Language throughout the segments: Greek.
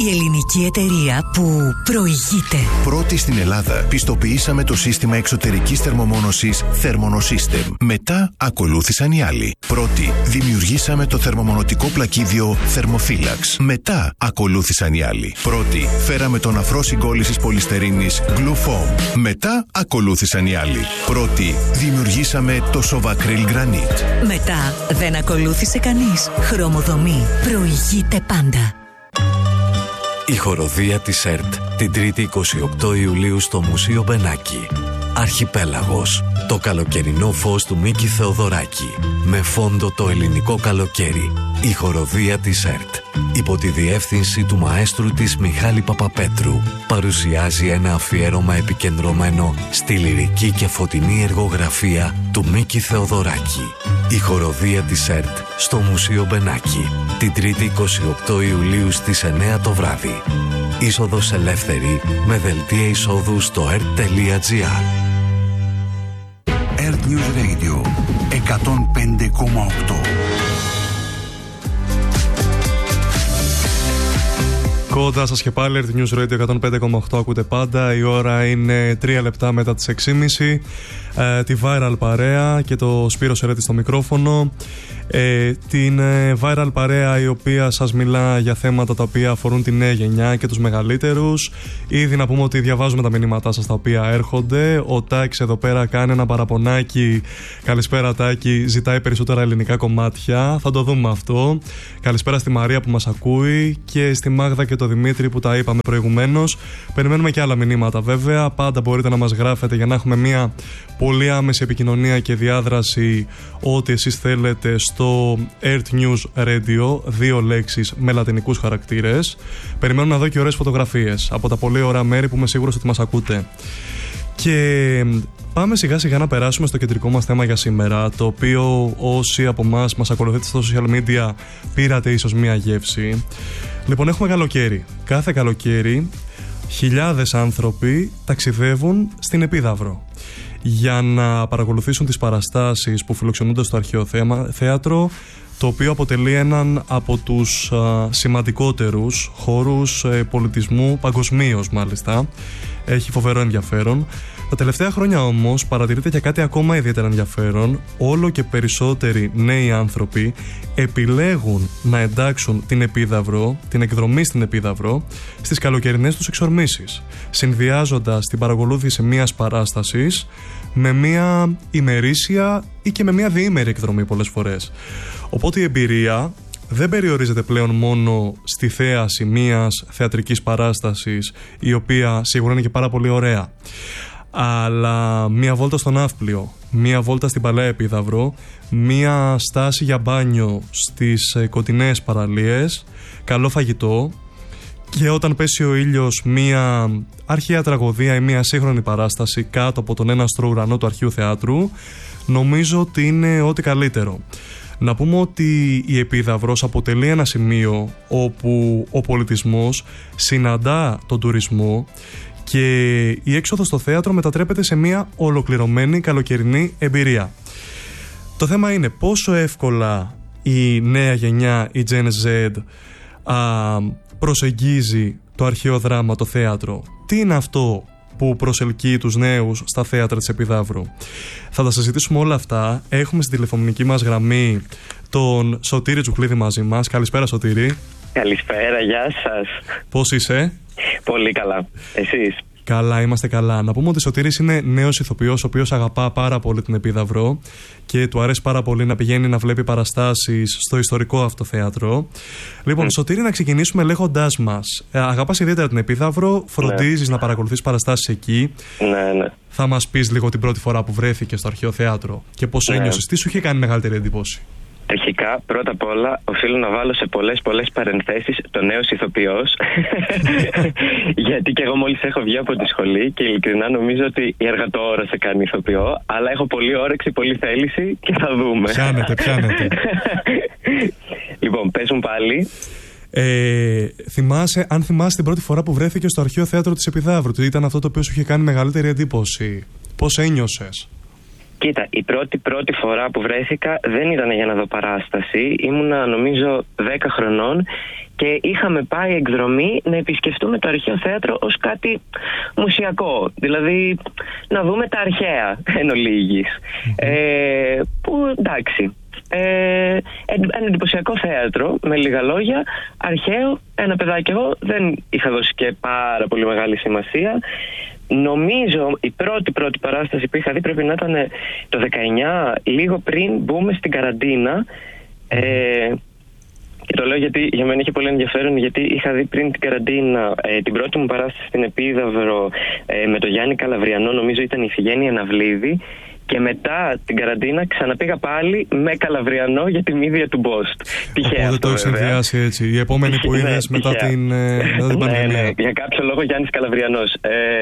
Η ελληνική εταιρεία που προηγείται. Πρώτη στην Ελλάδα πιστοποιήσαμε το σύστημα εξωτερικής θερμομόνωσης Thermonosystem. Μετά ακολούθησαν οι άλλοι. Πρώτη δημιουργήσαμε το θερμομονωτικό πλακίδιο Thermophilax. Μετά ακολούθησαν οι άλλοι. Πρώτη φέραμε τον αφρό συγκόλλησης πολυστερίνης Glufoam. Μετά ακολούθησαν οι άλλοι. Πρώτη δημιουργήσαμε το Sovacryl Granite. Μετά δεν ακολούθησε κανείς. Χρωμοδομή προηγείται πάντα. Η χοροδία της ΕΡΤ την 3η 28 Ιουλίου στο Μουσείο Μπενάκη. Αρχιπέλαγος. Το καλοκαιρινό φως του Μίκη Θεοδωράκη. Με φόντο το ελληνικό καλοκαίρι. Η χοροδία της ΕΡΤ, υπό τη διεύθυνση του μαέστρου της Μιχάλη Παπαπέτρου, παρουσιάζει ένα αφιέρωμα επικεντρωμένο στη λυρική και φωτεινή εργογραφία του Μίκη Θεοδωράκη. Η χοροδία της ΕΡΤ στο Μουσείο Μπενάκη, την 3η 28 Ιουλίου στις 9 το βράδυ. Είσοδος ελεύθερη με δελτία εισόδου στο ert.gr. Earth News Radio 105,8. Κοντά σας και πάλι, Earth News Radio 105,8 ακούτε πάντα. Η ώρα είναι 3 λεπτά μετά τις 6.30. Τη Viral Παρέα και το Σπύρο Σερέτη στο μικρόφωνο. Την Viral Παρέα, η οποία σας μιλά για θέματα τα οποία αφορούν τη νέα γενιά και τους μεγαλύτερους. Ήδη να πούμε ότι διαβάζουμε τα μηνύματά σας τα οποία έρχονται. Ο Τάκης εδώ πέρα κάνει ένα παραπονάκι. Καλησπέρα Τάκη, ζητάει περισσότερα ελληνικά κομμάτια. Θα το δούμε αυτό. Καλησπέρα στη Μαρία που μας ακούει και στη Μάγδα και το Δημήτρη που τα είπαμε προηγουμένως. Περιμένουμε και άλλα μηνύματα βέβαια. Πάντα μπορείτε να μας γράφετε για να έχουμε μια πολύ άμεση επικοινωνία και διάδραση ό,τι εσείς θέλετε στο Earth News Radio, 2 λέξεις με λατινικούς χαρακτήρες. Περιμένω να δω και ωραίες φωτογραφίες από τα πολύ ωραία μέρη που είμαι σίγουρος ότι μας ακούτε. Και πάμε σιγά σιγά να περάσουμε στο κεντρικό μας θέμα για σήμερα, το οποίο όσοι από εμάς μας ακολουθείτε στα social media πήρατε ίσως μία γεύση. Λοιπόν, έχουμε καλοκαίρι. Κάθε καλοκαίρι χιλιάδες άνθρωποι ταξιδεύουν στην Επίδαυρο για να παρακολουθήσουν τις παραστάσεις που φιλοξενούνται στο Αρχαίο Θέατρο, το οποίο αποτελεί έναν από τους σημαντικότερους χώρους πολιτισμού παγκοσμίως μάλιστα. Έχει φοβερό ενδιαφέρον. Τα τελευταία χρόνια όμως παρατηρείται και κάτι ακόμα ιδιαίτερα ενδιαφέρον. Όλο και περισσότεροι νέοι άνθρωποι επιλέγουν να εντάξουν την Επίδαυρο, την εκδρομή στην Επίδαυρο, στις καλοκαιρινές τους εξορμήσεις, συνδυάζοντας την παρακολούθηση μιας παράστασης με μια ημερήσια ή και με μια διήμερη εκδρομή πολλές φορές. Οπότε η εμπειρία δεν περιορίζεται πλέον μόνο στη θέαση μιας θεατρικής παράστασης, η οποία σίγουρα είναι και πάρα πολύ ωραία, αλλά μία βόλτα στο Ναύπλιο, μία βόλτα στην Παλαιά Επίδαυρο, μία στάση για μπάνιο στις κοντινές παραλίες, καλό φαγητό και όταν πέσει ο ήλιος μία αρχαία τραγωδία ή μία σύγχρονη παράσταση κάτω από τον έναστρο ουρανό του Αρχαίου Θεάτρου, νομίζω ότι είναι ό,τι καλύτερο. Να πούμε ότι η Επίδαυρος αποτελεί ένα σημείο όπου ο πολιτισμός συναντά τον τουρισμό και η έξοδος στο θέατρο μετατρέπεται σε μια ολοκληρωμένη καλοκαιρινή εμπειρία. Το θέμα είναι πόσο εύκολα η νέα γενιά, η Gen Z, προσεγγίζει το αρχαίο δράμα, το θέατρο. Τι είναι αυτό που προσελκύει τους νέους στα θέατρα της Επιδαύρου? Θα τα συζητήσουμε όλα αυτά. Έχουμε στην τηλεφωνική μας γραμμή τον Σωτήρη Τσουκλίδη μαζί μας. Καλησπέρα Σωτήρη. Καλησπέρα, γεια σας. Πώς είσαι? Πολύ καλά. Εσείς? Καλά, είμαστε καλά. Να πούμε ότι ο Σωτήρης είναι νέος ηθοποιός, ο οποίος αγαπά πάρα πολύ την Επίδαυρο και του αρέσει πάρα πολύ να πηγαίνει να βλέπει παραστάσεις στο ιστορικό αυτό θέατρο. Λοιπόν, Σωτήρη, να ξεκινήσουμε λέγοντάς μας. Αγαπάς ιδιαίτερα την Επίδαυρο, φροντίζεις να παρακολουθείς παραστάσεις εκεί. Ναι. Θα μας πεις λίγο την πρώτη φορά που βρέθηκες στο Αρχαίο Θέατρο και πώς ένιωσες, τι σου είχε κάνει μεγαλύτερη εντύπωση? Αρχικά, πρώτα απ' όλα, οφείλω να βάλω σε πολλές παρενθέσεις το νέος ηθοποιός. Γιατί και εγώ μόλις έχω βγει από τη σχολή και ειλικρινά νομίζω ότι η εργατόρα σε κάνει ηθοποιό. Αλλά έχω πολύ όρεξη, πολύ θέληση και θα δούμε. Πιάνετε. Λοιπόν, πες μου πάλι. Αν θυμάσαι την πρώτη φορά που βρέθηκε στο Αρχαίο Θέατρο της Επιδαύρου, τι ήταν αυτό το οποίο σου είχε κάνει μεγαλύτερη εντύπωση? Πώς ένιωσες? Κοίτα, η πρώτη φορά που βρέθηκα δεν ήταν για να δω παράσταση. Ήμουνα νομίζω 10 χρονών και είχαμε πάει εκδρομή να επισκεφτούμε το Αρχαίο Θέατρο ως κάτι μουσιακό. Δηλαδή να δούμε τα αρχαία εν ολίγης. Που εντάξει, ένα εντυπωσιακό θέατρο, με λίγα λόγια, αρχαίο, ένα παιδάκι. Εγώ δεν είχα δώσει και πάρα πολύ μεγάλη σημασία. Νομίζω η πρώτη παράσταση που είχα δει πρέπει να ήταν το 19, λίγο πριν μπούμε στην καραντίνα. Και το λέω γιατί για μένα είχε πολύ ενδιαφέρον, γιατί είχα δει πριν την καραντίνα την πρώτη μου παράσταση στην Επίδαυρο με τον Γιάννη Καλαβριανό, νομίζω ήταν η Ιφηγένεια Ναυλίδη. Και μετά την καραντίνα ξαναπήγα πάλι με Καλαβριανό για τη μύδια του Μπόστ. Τυχαία. Οπότε το έχεις συνδυάσει έτσι. Η επόμενη που είδες μετά την πανδημία. Ναι, για κάποιο λόγο Γιάννης Καλαβριανός.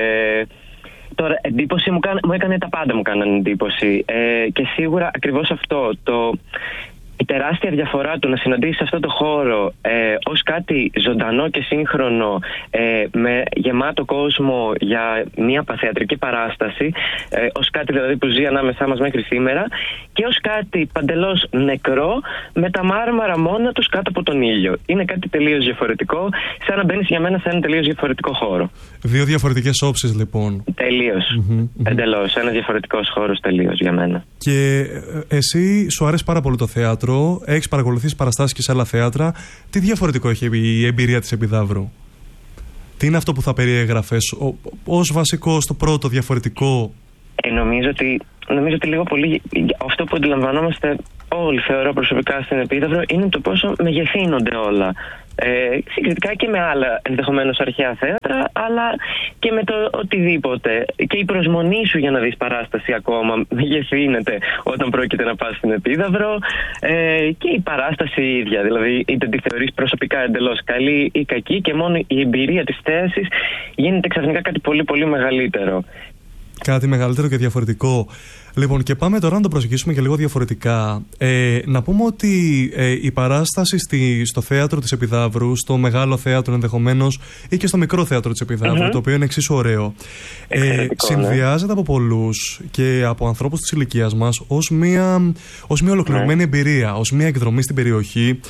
Τώρα, εντύπωση μου έκανε τα πάντα, μου κάνανε εντύπωση. Και σίγουρα ακριβώς αυτό, η τεράστια διαφορά του να συναντήσεις σε αυτό το χώρο ως κάτι ζωντανό και σύγχρονο, με γεμάτο κόσμο για μια θεατρική παράσταση, ως κάτι δηλαδή που ζει ανάμεσά μας μέχρι σήμερα, και ως κάτι παντελώς νεκρό με τα μάρμαρα μόνα τους κάτω από τον ήλιο. Είναι κάτι τελείως διαφορετικό, σαν να μπαίνεις για μένα σε ένα τελείως διαφορετικό χώρο. Δύο διαφορετικές όψεις λοιπόν. Τελείως. Εντελώς. Ένας διαφορετικός χώρος τελείως για μένα. Και εσύ σου αρέσει πάρα πολύ το θέατρο. Έχεις παρακολουθήσει παραστάσεις και σε άλλα θέατρα. Τι διαφορετικό έχει η εμπειρία της Επιδαύρου? Τι είναι αυτό που θα περιέγραφες ως βασικό στο πρώτο διαφορετικό? Νομίζω ότι λίγο πολύ αυτό που αντιλαμβανόμαστε όλοι, θεωρώ προσωπικά, στην Επίδαυρο, είναι το πόσο μεγεθύνονται όλα. Συγκριτικά και με άλλα ενδεχομένως αρχαία θέατρα, αλλά και με το οτιδήποτε. Και η προσμονή σου για να δεις παράσταση ακόμα μεγεθύνεται όταν πρόκειται να πας στην Επίδαυρο, και η παράσταση ίδια. Δηλαδή, είτε τη θεωρείς προσωπικά εντελώς καλή ή κακή, και μόνο η εμπειρία της θέασης γίνεται ξαφνικά κάτι πολύ πολύ μεγαλύτερο. Κάτι μεγαλύτερο και διαφορετικό. Λοιπόν, και πάμε τώρα να το προσεγγίσουμε και λίγο διαφορετικά. Να πούμε ότι η παράσταση στο θέατρο της Επιδαύρου, στο μεγάλο θέατρο ενδεχομένως, ή και στο μικρό θέατρο της Επιδαύρου, το οποίο είναι εξίσου ωραίο, συνδυάζεται από πολλούς και από ανθρώπους της ηλικίας μας ως μια ολοκληρωμένη εμπειρία, ως μια εκδρομή στην περιοχή.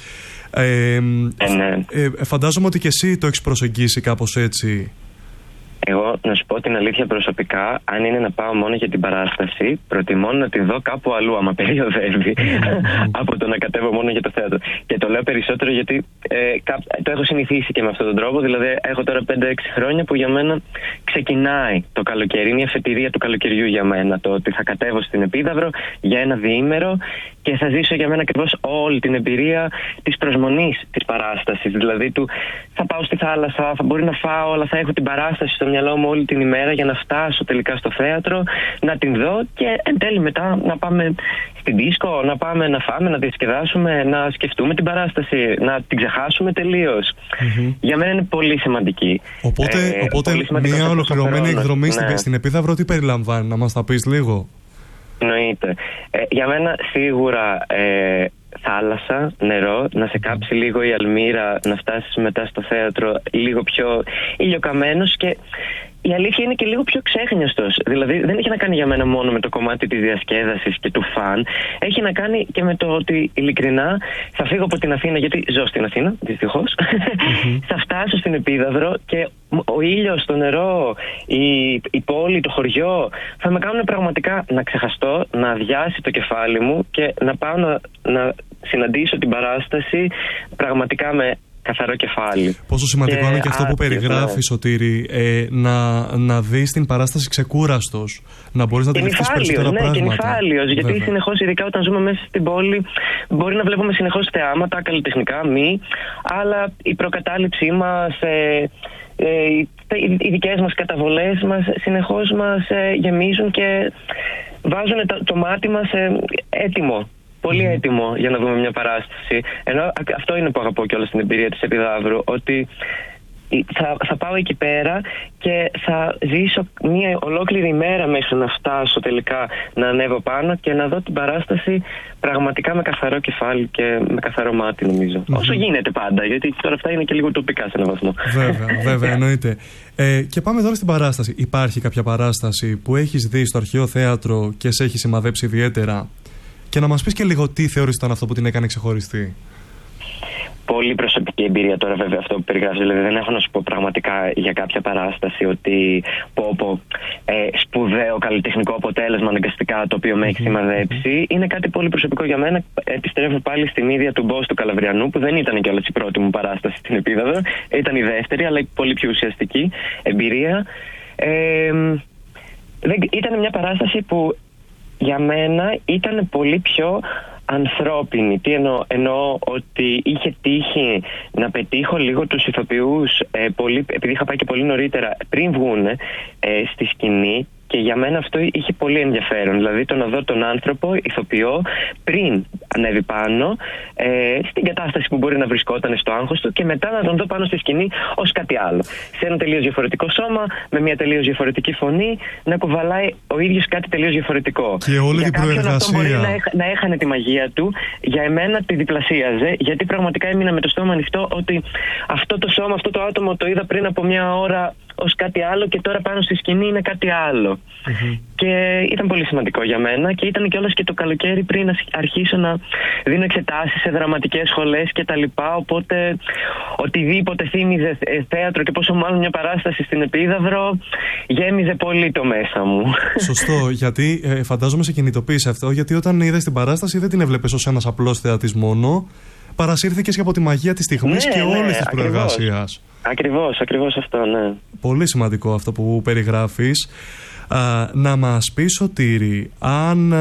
Φαντάζομαι ότι και εσύ το έχεις προσεγγίσει κάπως έτσι. Εγώ, να σου πω την αλήθεια, προσωπικά, αν είναι να πάω μόνο για την παράσταση, προτιμώ να τη δω κάπου αλλού, άμα περιοδεύει, από το να κατέβω μόνο για το θέατρο. Και το λέω περισσότερο γιατί το έχω συνηθίσει και με αυτόν τον τρόπο. Δηλαδή, έχω τώρα 5-6 χρόνια που για μένα ξεκινάει το καλοκαίρι. Είναι η αφετηρία του καλοκαιριού για μένα. Το ότι θα κατέβω στην Επίδαυρο για ένα διήμερο και θα ζήσω για μένα ακριβώς όλη την εμπειρία της προσμονής της παράστασης. Δηλαδή, θα πάω στη θάλασσα, θα μπορεί να φάω, αλλά θα έχω την παράσταση στο μυαλό μου όλη την ημέρα για να φτάσω τελικά στο θέατρο, να την δω και εν τέλει μετά να πάμε στην δίσκο, να πάμε να φάμε, να διασκεδάσουμε, να σκεφτούμε την παράσταση, να την ξεχάσουμε τελείως. Για μένα είναι πολύ σημαντική. Οπότε μια ολοκληρωμένη εκδρομή στην Επίδαυρο τι περιλαμβάνει, να μας τα πεις λίγο? Εννοείται. Για μένα σίγουρα θάλασσα, νερό, να σε κάψει λίγο η αλμύρα, να φτάσεις μετά στο θέατρο λίγο πιο ηλιοκαμένος, και η αλήθεια είναι και λίγο πιο ξέχνιαστος. Δηλαδή δεν έχει να κάνει για μένα μόνο με το κομμάτι της διασκέδασης και του φαν. Έχει να κάνει και με το ότι ειλικρινά θα φύγω από την Αθήνα, γιατί ζω στην Αθήνα, δυστυχώς. Θα φτάσω στην Επίδαυρο και ο ήλιος, το νερό, η πόλη, το χωριό θα με κάνουν πραγματικά να ξεχαστώ, να αδειάσει το κεφάλι μου και να πάω να συναντήσω την παράσταση πραγματικά με καθαρό κεφάλι. Πόσο σημαντικό είναι και αυτό που περιγράφει, Σωτήρη, να δεις την παράσταση ξεκούραστος, να μπορείς να αντιληφθείς περισσότερα πράγματα. Και νυφάλιος, γιατί συνεχώς, ειδικά όταν ζούμε μέσα στην πόλη, μπορεί να βλέπουμε συνεχώς θεάματα, καλλιτεχνικά, αλλά η προκατάληψή μας, οι δικές μας καταβολές μας συνεχώς μας γεμίζουν και βάζουν το μάτι μας έτοιμο. Πολύ έτοιμο για να δούμε μια παράσταση. Ενώ αυτό είναι που αγαπώ κιόλας στην εμπειρία της Επιδαύρου, ότι θα πάω εκεί πέρα και θα ζήσω μια ολόκληρη μέρα μέχρι να φτάσω τελικά να ανέβω πάνω και να δω την παράσταση πραγματικά με καθαρό κεφάλι και με καθαρό μάτι, νομίζω. Όσο γίνεται πάντα, γιατί τώρα αυτά είναι και λίγο τοπικά σε έναν βαθμό. Βέβαια, εννοείται. Και πάμε τώρα στην παράσταση. Υπάρχει κάποια παράσταση που έχεις δει στο Αρχαίο Θέατρο και σε έχει σημαδέψει ιδιαίτερα? Και να μας πεις και λίγο τι θεωρείς ήταν αυτό που την έκανε ξεχωριστή. Πολύ προσωπική εμπειρία τώρα, βέβαια, αυτό που περιγράφεις. Δηλαδή, δεν έχω να σου πω πραγματικά για κάποια παράσταση ότι σπουδαίο καλλιτεχνικό αποτέλεσμα αναγκαστικά το οποίο με έχει σημαδέψει. Είναι κάτι πολύ προσωπικό για μένα. Επιστρέφω πάλι στην ίδια του Μπος του Καλαβριανού, που δεν ήταν κιόλας η πρώτη μου παράσταση στην Επίδαυρο. Ήταν η δεύτερη, αλλά πολύ πιο ουσιαστική εμπειρία. Ήταν μια παράσταση που για μένα ήταν πολύ πιο ανθρώπινη. Τι εννοώ ότι είχε τύχει να πετύχω λίγο τους ηθοποιούς επειδή είχα πάει και πολύ νωρίτερα πριν βγουν στη σκηνή, και για μένα αυτό είχε πολύ ενδιαφέρον. Δηλαδή το να δω τον άνθρωπο ηθοποιό πριν ανέβει πάνω, στην κατάσταση που μπορεί να βρισκόταν στο άγχος του, και μετά να τον δω πάνω στη σκηνή ως κάτι άλλο. Σε ένα τελείως διαφορετικό σώμα, με μια τελείως διαφορετική φωνή, να κουβαλάει ο ίδιος κάτι τελείως διαφορετικό. Και όλη την προεργασία. Αυτό μπορεί να έχανε τη μαγεία του. Για εμένα τη διπλασίαζε, γιατί πραγματικά έμεινα με το στόμα ανοιχτό ότι αυτό το σώμα, αυτό το άτομο το είδα πριν από μια ώρα ως κάτι άλλο και τώρα πάνω στη σκηνή είναι κάτι άλλο. Και ήταν πολύ σημαντικό για μένα, και ήταν κιόλας και το καλοκαίρι πριν να αρχίσω να δίνω εξετάσεις σε δραματικές σχολές και τα λοιπά, οπότε οτιδήποτε θύμιζε θέατρο και πόσο μάλλον μια παράσταση στην Επίδαυρο γέμιζε πολύ το μέσα μου. Σωστό, γιατί φαντάζομαι σε κινητοποίησε αυτό, γιατί όταν είδες την παράσταση δεν την έβλεπες ως ένας απλός θεατής μόνο, παρασύρθηκες και από τη μαγεία της στιγμής και όλης της προεργασίας. Ακριβώς αυτό, ναι. Πολύ σημαντικό αυτό που περιγράφεις. Να μας πεις, Σωτήρη, αν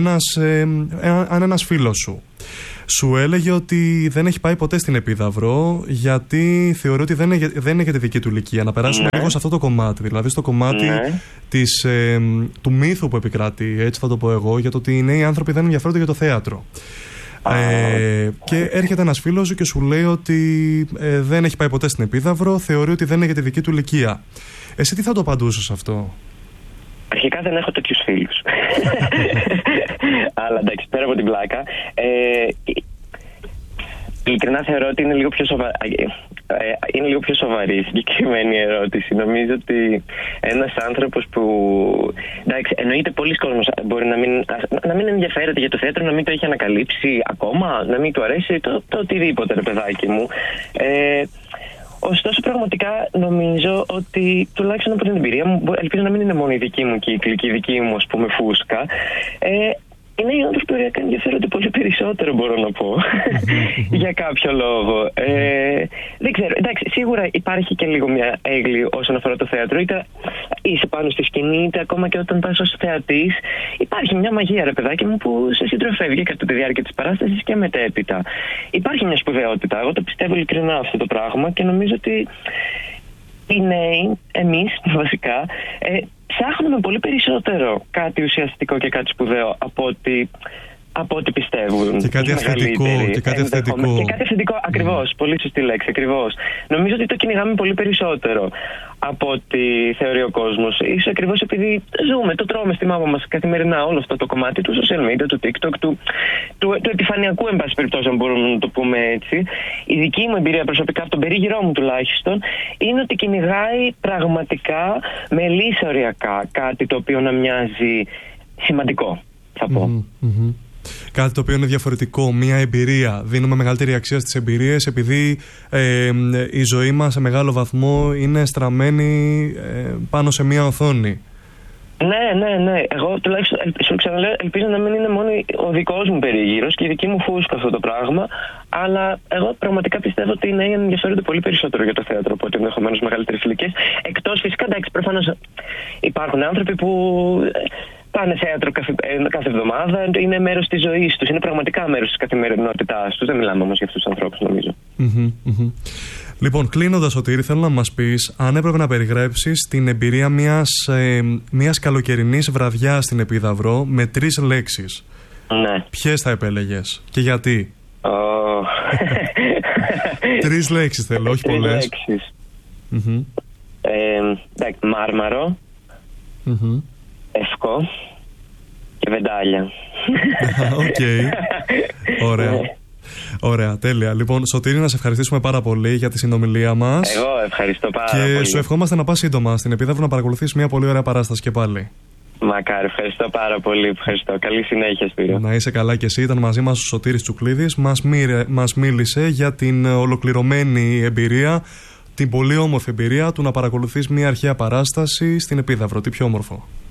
ένας φίλος σου έλεγε ότι δεν έχει πάει ποτέ στην Επίδαυρο γιατί θεωρεί ότι δεν είναι για τη δική του ηλικία. Να περάσουμε λίγο σε αυτό το κομμάτι, δηλαδή στο κομμάτι του μύθου που επικρατεί, έτσι θα το πω εγώ, για το ότι οι νέοι άνθρωποι δεν ενδιαφέρονται για το θέατρο. Και έρχεται ένας φίλος σου και σου λέει ότι δεν έχει πάει ποτέ στην Επίδαυρο, θεωρεί ότι δεν είναι για τη δική του ηλικία. Εσύ τι θα το απαντούσες αυτό? Αρχικά δεν έχω τέτοιους φίλους. Αλλά εντάξει, πέρα από την πλάκα, ειλικρινά θεωρώ ότι είναι λίγο πιο σοβαρή η συγκεκριμένη ερώτηση. Νομίζω ότι ένας άνθρωπος που, εντάξει, εννοείται πολλοί κόσμος μπορεί να μην ενδιαφέρεται για το θέατρο, να μην το έχει ανακαλύψει ακόμα, να μην του αρέσει το οτιδήποτε, ρε παιδάκι μου. Ωστόσο, πραγματικά νομίζω ότι, τουλάχιστον από την εμπειρία μου, ελπίζω να μην είναι μόνο η δική μου κύκλη και η δική μου, ας πούμε, φούσκα, είναι οι άνθρωποι που ενδιαφέρονται πολύ περισσότερο, μπορώ να πω, για κάποιο λόγο. Δεν ξέρω, εντάξει, σίγουρα υπάρχει και λίγο μια έγκλη όσον αφορά το θέατρο, είτε είσαι πάνω στη σκηνή, είτε ακόμα και όταν πας ως θεατής, υπάρχει μια μαγεία, ρε παιδάκι μου, που σε συντροφεύει κατά τη διάρκεια της παράστασης και μετέπειτα. Υπάρχει μια σπουδαιότητα, εγώ το πιστεύω ειλικρινά αυτό το πράγμα, και νομίζω ότι οι νέοι, εμείς βασικά, ψάχνουμε πολύ περισσότερο κάτι ουσιαστικό και κάτι σπουδαίο από ό,τι πιστεύουν. Και κάτι αυθεντικό. Και κάτι αυθεντικό, ακριβώς. Πολύ σωστή λέξη, ακριβώς. Νομίζω ότι το κυνηγάμε πολύ περισσότερο από ό,τι θεωρεί ο κόσμος. Ίσως ακριβώς επειδή ζούμε, το τρώμε στη μάπα μας καθημερινά όλο αυτό το κομμάτι του social media, του TikTok, του επιφανειακού, εν πάση περιπτώσει, αν μπορούμε να το πούμε έτσι. Η δική μου εμπειρία προσωπικά, από τον περίγυρό μου τουλάχιστον, είναι ότι κυνηγάει πραγματικά μελισσοριακά κάτι το οποίο να μοιάζει σημαντικό, θα πω. Κάτι το οποίο είναι διαφορετικό, μια εμπειρία. Δίνουμε μεγαλύτερη αξία στις εμπειρίες επειδή η ζωή μας σε μεγάλο βαθμό είναι στραμμένη πάνω σε μια οθόνη. Ναι. Εγώ τουλάχιστον σου ξαναλέω, ελπίζω να μην είναι μόνο ο δικός μου περίγυρος και η δική μου φούσκα αυτό το πράγμα, αλλά εγώ πραγματικά πιστεύω ότι οι νέοι ενδιαφέρονται πολύ περισσότερο για το θέατρο από ότι ενδεχομένως μεγαλύτερες ηλικίες. Εκτός φυσικά, εντάξει, προφανώς υπάρχουν άνθρωποι που πάνε θέατρο κάθε εβδομάδα, είναι μέρος της ζωής τους, είναι πραγματικά μέρος της καθημερινότητάς τους. Δεν μιλάμε όμως για αυτούς τους ανθρώπους, νομίζω. Λοιπόν, κλείνοντας, Σωτήρη, θέλω να μας πεις αν έπρεπε να περιγράψεις την εμπειρία μιας καλοκαιρινής βραδιάς στην Επίδαυρο με 3 λέξεις. Ναι. Ποιες θα επέλεγες και γιατί? 3 λέξεις θέλω, όχι πολλές. Μάρμαρο, Ευκό και Βεντάλια. Οκ. Ωραία. Ωραία, τέλεια. Λοιπόν, Σωτήρη, να σε ευχαριστήσουμε πάρα πολύ για τη συνομιλία μας. Εγώ ευχαριστώ πάρα πολύ. Και σου ευχόμαστε να πας σύντομα στην Επίδαυρο να παρακολουθείς μια πολύ ωραία παράσταση και πάλι. Μακάρι, ευχαριστώ πάρα πολύ. Ευχαριστώ. Καλή συνέχεια, Σπύρο. Να είσαι καλά και εσύ. Ήταν μαζί μας ο Σωτήρης Τσουκλίδης. Μας μίλησε για την ολοκληρωμένη εμπειρία, την πολύ όμορφη εμπειρία του να παρακολουθείς μια αρχαία παράσταση στην Επίδαυρο. Τι πιο όμορφο.